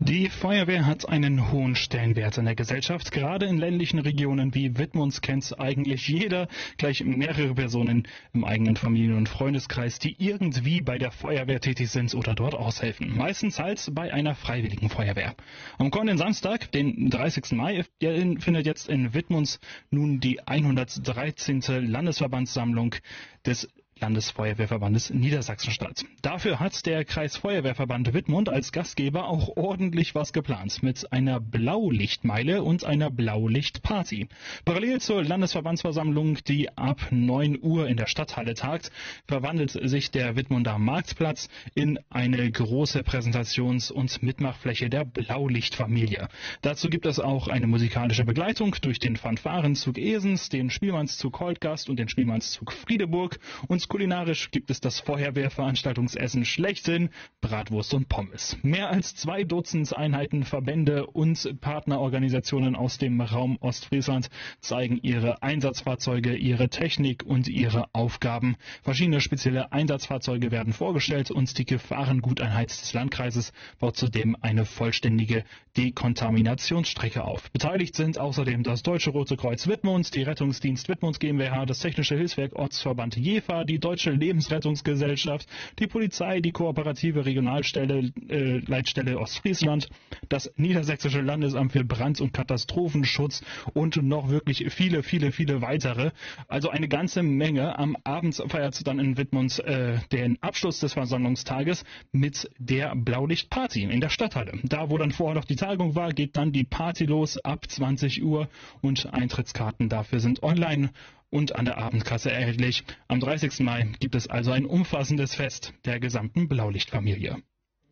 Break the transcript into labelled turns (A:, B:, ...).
A: Die Feuerwehr hat einen hohen Stellenwert in der Gesellschaft. Gerade in ländlichen Regionen wie Wittmund kennt eigentlich jeder gleich mehrere Personen im eigenen Familien- und Freundeskreis, die irgendwie bei der Feuerwehr tätig sind oder dort aushelfen. Meistens halt bei einer freiwilligen Feuerwehr. Am kommenden Samstag, den 30. Mai, findet jetzt in Wittmund nun die 113. Landesverbandssammlung des Landesfeuerwehrverbandes Niedersachsen statt. Dafür hat der Kreisfeuerwehrverband Wittmund als Gastgeber auch ordentlich was geplant mit einer Blaulichtmeile und einer Blaulichtparty. Parallel zur Landesverbandsversammlung, die ab 9 Uhr in der Stadthalle tagt, verwandelt sich der Wittmunder Marktplatz in eine große Präsentations- und Mitmachfläche der Blaulichtfamilie. Dazu gibt es auch eine musikalische Begleitung durch den Fanfarenzug Esens, den Spielmannszug Holtgast und den Spielmannszug Friedeburg, und kulinarisch gibt es das Feuerwehrveranstaltungsessen schlechthin, Bratwurst und Pommes. Mehr als 2 Dutzend Einheiten, Verbände und Partnerorganisationen aus dem Raum Ostfriesland zeigen ihre Einsatzfahrzeuge, ihre Technik und ihre Aufgaben. Verschiedene spezielle Einsatzfahrzeuge werden vorgestellt und die Gefahrenguteinheit des Landkreises baut zudem eine vollständige Dekontaminationsstrecke auf. Beteiligt sind außerdem das Deutsche Rote Kreuz Wittmund, die Rettungsdienst Wittmund GmbH, das Technische Hilfswerk Ortsverband Jever, die Deutsche Lebensrettungsgesellschaft, die Polizei, die kooperative Regionalstelle Leitstelle Ostfriesland, das Niedersächsische Landesamt für Brand- und Katastrophenschutz und noch wirklich viele weitere. Also eine ganze Menge. Am Abend feiert dann in Wittmund den Abschluss des Versammlungstages mit der Blaulichtparty in der Stadthalle. Da, wo dann vorher noch die Tagung war, geht dann die Party los ab 20 Uhr und Eintrittskarten dafür sind online und an der Abendkasse erhältlich. Am 30. Mai gibt es also ein umfassendes Fest der gesamten Blaulichtfamilie.